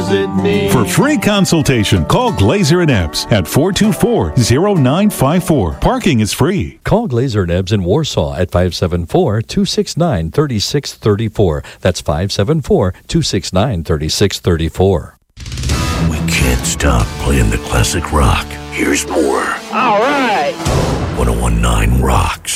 visit me. For free consultation, call Glazer and Ebbs at 424-0954. Parking is free. Call Glazer and Ebbs in Warsaw at 574-269-3634. That's 574-269-3634. We can't stop playing the classic rock. Here's more. All right. 1019 Rocks.